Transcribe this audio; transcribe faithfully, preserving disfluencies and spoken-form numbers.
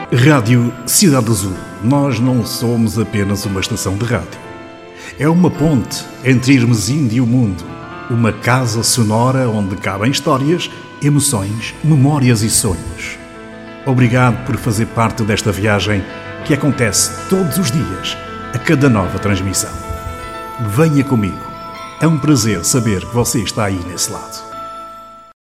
Rádio Cidade Azul. Nós não somos apenas uma estação de rádio. É uma ponte entre Irmesim e o mundo. Uma casa sonora onde cabem histórias, emoções, memórias e sonhos. Obrigado por fazer parte desta viagem que acontece todos os dias, a cada nova transmissão. Venha comigo. É um prazer saber que você está aí nesse lado.